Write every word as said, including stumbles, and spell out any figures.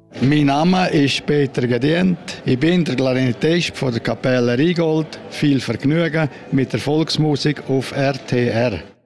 Mein Name ist Peter Gedient. Ich bin der Klarinettist von der Kapelle Riegold. Viel Vergnügen mit der Volksmusik auf R T R.